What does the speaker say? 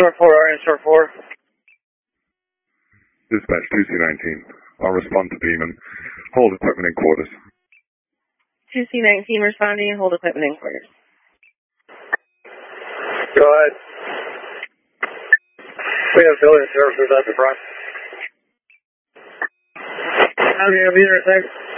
Short 4, RN Short 4. Dispatch 2C19. I'll respond to Demon. Hold equipment in quarters. 2C19 responding and hold equipment in quarters. Go ahead. We have building services at the front. How do you have either, thanks?